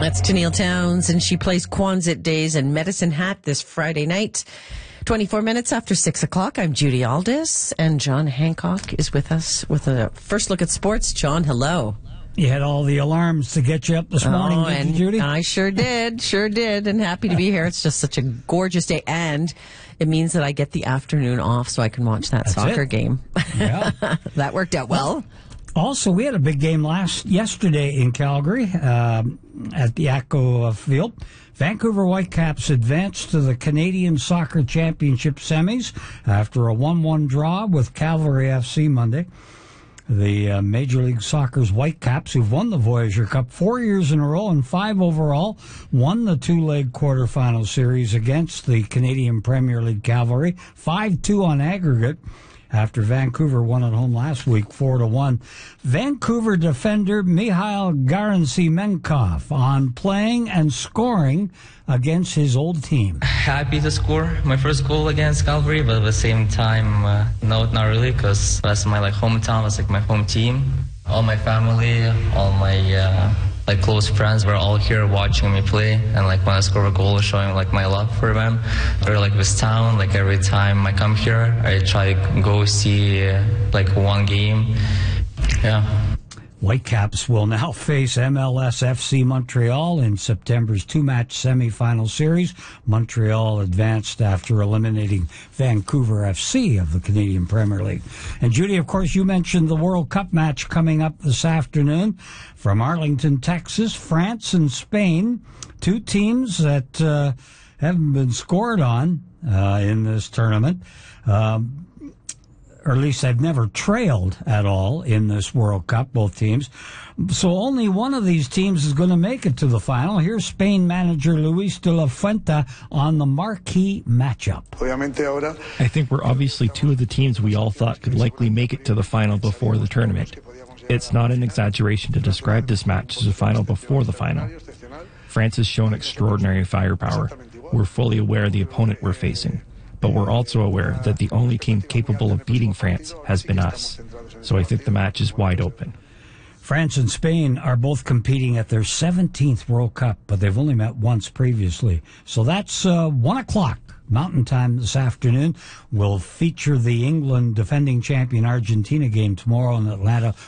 That's Tennille Towns, and she plays Quonset Days in Medicine Hat this Friday night. 24 minutes after 6 o'clock. I'm Judy Aldis, and John Hancock is with us with a first look at sports. John, hello. You had all the alarms to get you up this morning, didn't you, Judy? I sure did, and happy to be here. It's just such a gorgeous day, and it means that I get the afternoon off so I can watch that soccer game. Yeah. That worked out well. Also, we had a big game yesterday in Calgary at the ATCO Field. Vancouver Whitecaps advanced to the Canadian Soccer Championship semis after a 1-1 draw with Cavalry FC Monday. The Major League Soccer's Whitecaps, who've won the Voyager Cup 4 years in a row and 5 overall, won the two-leg quarterfinal series against the Canadian Premier League Cavalry, 5-2 on aggregate, after Vancouver won at home last week, 4-1. Vancouver defender Mikhail Garansimenkov on playing and scoring against his old team. Happy to score my first goal against Calgary, but at the same time, no, not really, because that's my hometown. That's my home team. All my family, all my close friends were all here watching me play, and when I score a goal, showing my love for them. Or this town, every time I come here, I try to go see one game. Yeah. Whitecaps will now face MLS FC Montreal in September's two-match semifinal series. Montreal advanced after eliminating Vancouver FC of the Canadian Premier League. And Judy, of course, you mentioned the World Cup match coming up this afternoon from Arlington, Texas, France and Spain, two teams that haven't been scored on in this tournament. Or at least they've never trailed at all in this World Cup, both teams. So only one of these teams is going to make it to the final. Here's Spain manager Luis de la Fuente on the marquee matchup. I think we're obviously two of the teams we all thought could likely make it to the final before the tournament. It's not an exaggeration to describe this match as a final before the final. France has shown extraordinary firepower. We're fully aware of the opponent we're facing. But we're also aware that the only team capable of beating France has been us. So I think the match is wide open. France and Spain are both competing at their 17th World Cup, but they've only met once previously. So that's 1 o'clock Mountain Time this afternoon. We'll feature the England defending champion Argentina game tomorrow in Atlanta.